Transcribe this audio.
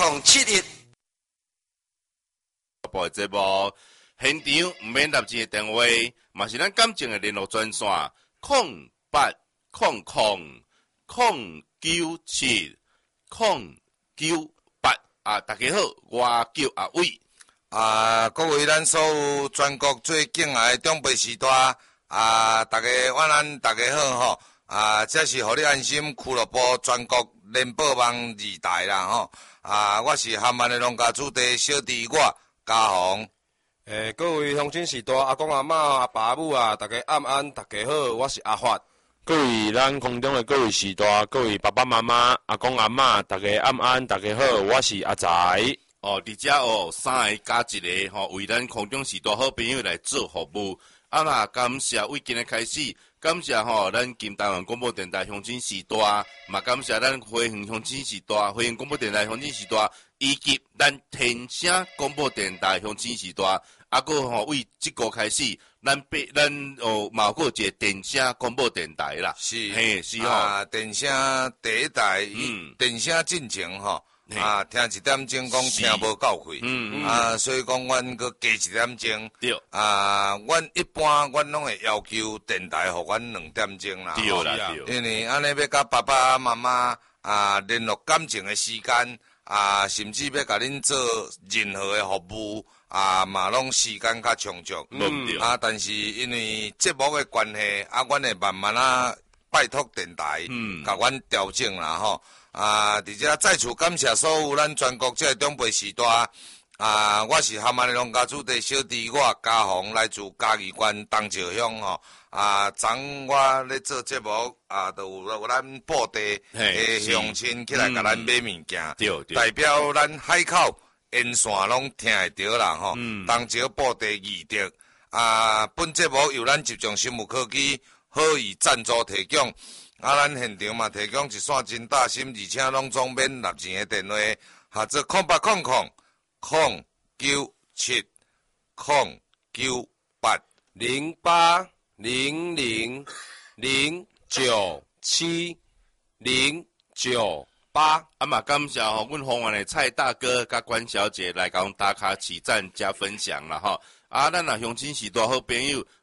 071。 播节目现场唔免立钱的电话，嘛是咱感情的联络专线0800970998啊！大家好，我叫阿伟。 各位咱所有全国最敬爱的长辈时代大家晚安，大家好吼这是互你安心俱乐部全国联播网2台啦吼我是含安的农家主地小弟我嘉宏。 各位乡亲时代阿公阿嬷阿爸阿母大家晚安，大家好，我是阿发。 各位咱空中的各位时代，各位爸爸妈妈、阿公阿嬷，大家晚安，大家好，我是阿财。 伫遮3个加一个为咱空中时代好朋友来做服务。嘛，感谢为今日开始，感谢咱金台湾广播电台乡亲时代，嘛感谢咱花园乡亲时代、花园广播电台乡亲时代，以及咱天声广播电台乡亲时代。为即个开始，咱嘛有一个电声广播电台啦。 是， 嘿，是电声第一台，电声进前听1点钟讲听无够开，所以讲阮搁加1点钟。 对。 阮一般拢会要求电台互阮2点钟啦。 对啦，对。 因为安尼要甲爸爸妈妈联络感情的时间甚至要甲恁做任何的服务嘛拢时间较充足。但是因为节目的关系阮会慢慢拜托电台甲阮调整啦吼。而且再次感谢所有咱全国这个长辈时代我是含安的农家主地小弟我嘉宏，来自嘉义县东石乡吼昨我咧做节目就有咱布地的乡亲起来甲咱买物件，代表咱海口沿线拢听会着啦吼。东石布地义德本节目由咱集中生物科技好意赞助提供。咱现场嘛提供一线真大心，而且拢总免纳钱的电话，或者 0800097098。 嘛感谢阮丰原的蔡大哥甲关小姐来甲阮打卡起赞加分享啦吼。咱乡亲时代好朋友